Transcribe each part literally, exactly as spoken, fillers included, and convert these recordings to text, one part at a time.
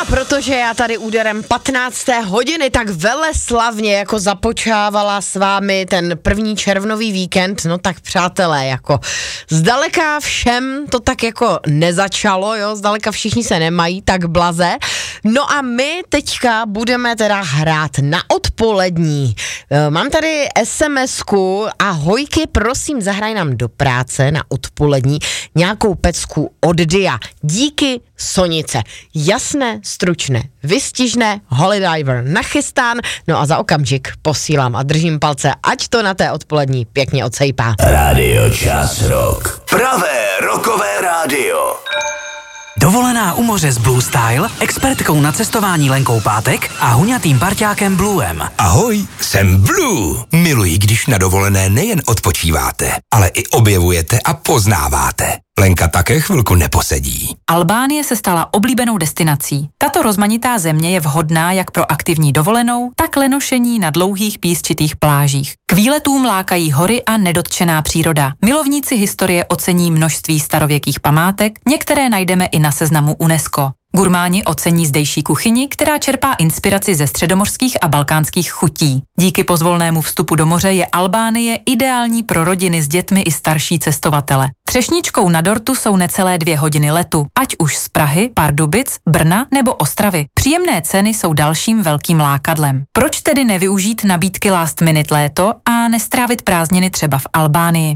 protože já tady úderem patnácté hodiny tak veleslavně jako započávala s vámi ten první červnový víkend, no tak přátelé, jako zdaleka všem to tak jako nezačalo, jo, zdaleka všichni se nemají tak blaze, no a my teďka budeme teda hrát na odpolední. Mám tady SMSku, ahojky, prosím, zahraj nám do práce na odpolední nějakou pecku od Dia. Díky, Sonice. Jasné, stručné, vystižné, Holy Diver nachystán, no a za okamžik posílám a držím palce, ať to na té odpolední pěkně odsejpá. Radio Čas Rock. Pravé rockové rádio. Dovolená u moře s Blue Style, expertkou na cestování Lenkou Pátek a huňatým parťákem Bluem. Ahoj, jsem Blue. Miluji, když na dovolené nejen odpočíváte, ale i objevujete a poznáváte. Lenka také chvilku neposedí. Albánie se stala oblíbenou destinací. Tato rozmanitá země je vhodná jak pro aktivní dovolenou, tak lenošení na dlouhých písčitých plážích. K výletům lákají hory a nedotčená příroda. Milovníci historie ocení množství starověkých památek, některé najdeme i na seznamu UNESCO. Gurmáni ocení zdejší kuchyni, která čerpá inspiraci ze středomořských a balkánských chutí. Díky pozvolnému vstupu do moře je Albánie ideální pro rodiny s dětmi i starší cestovatele. Třešničkou na dortu jsou necelé dvě hodiny letu, ať už z Prahy, Pardubic, Brna nebo Ostravy. Příjemné ceny jsou dalším velkým lákadlem. Proč tedy nevyužít nabídky last minute léto a nestrávit prázdniny třeba v Albánii?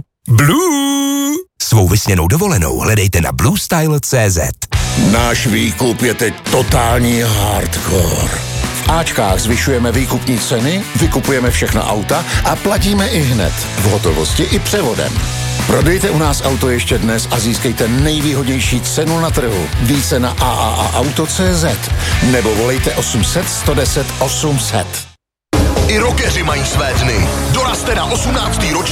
Blue! Svou vysněnou dovolenou hledejte na blue style tečka cé zet. Náš výkup je teď totální hardcore. V Ačkách zvyšujeme výkupní ceny, vykupujeme všechna auta a platíme i hned, v hotovosti i převodem. Prodejte u nás auto ještě dnes a získejte nejvýhodnější cenu na trhu. Více na a a a auto tečka cé zet nebo volejte osm set, sto deset, osm set. I rockeři mají své dny. Dorazte na osmnáctý ročník